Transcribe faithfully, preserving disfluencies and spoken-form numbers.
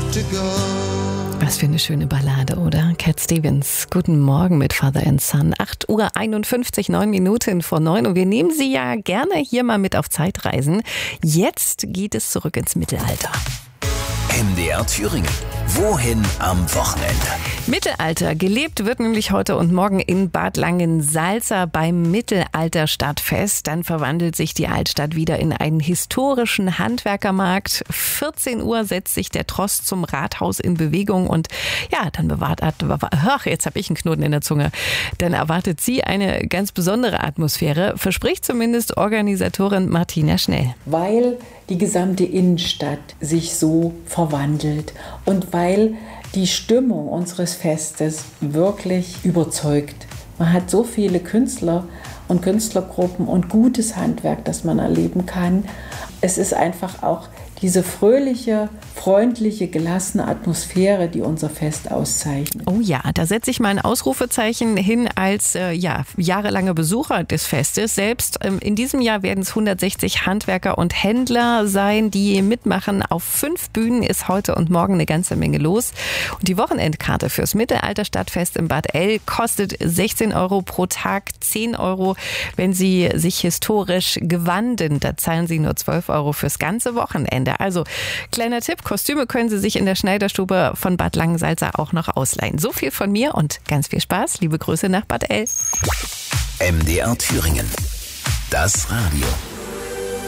to go. Was für eine schöne Ballade, oder? Cat Stevens, guten Morgen mit Father and Son. acht Uhr einundfünfzig, neun Minuten vor neun. Und wir nehmen Sie ja gerne hier mal mit auf Zeitreisen. Jetzt geht es zurück ins Mittelalter. M D R Thüringen. Wohin am Wochenende? Mittelalter. Gelebt wird nämlich heute und morgen in Bad Langensalza beim Mittelalterstadtfest. Dann verwandelt sich die Altstadt wieder in einen historischen Handwerkermarkt. vierzehn Uhr setzt sich der Tross zum Rathaus in Bewegung und ja, dann bewahrt, ach, jetzt habe ich einen Knoten in der Zunge. Dann erwartet sie eine ganz besondere Atmosphäre, verspricht zumindest Organisatorin Martina Schnell. Weil die gesamte Innenstadt sich so verwandelt und weil die Stimmung unseres Festes wirklich überzeugt. Man hat so viele Künstler und Künstlergruppen und gutes Handwerk, das man erleben kann. Es ist einfach auch diese fröhliche, freundliche, gelassene Atmosphäre, die unser Fest auszeichnet. Oh ja, da setze ich mal ein Ausrufezeichen hin als äh, ja, jahrelanger Besucher des Festes. Selbst ähm, in diesem Jahr werden es hundertsechzig Handwerker und Händler sein, die mitmachen. Auf fünf Bühnen ist heute und morgen eine ganze Menge los. Und die Wochenendkarte fürs Mittelalterstadtfest in Bad El kostet sechzehn Euro pro Tag, zehn Euro, wenn Sie sich historisch gewanden. Da zahlen Sie nur zwölf Euro fürs ganze Wochenende. Also, kleiner Tipp, Kostüme können Sie sich in der Schneiderstube von Bad Langensalza auch noch ausleihen. So viel von mir und ganz viel Spaß. Liebe Grüße nach Bad El. M D R Thüringen. Das Radio.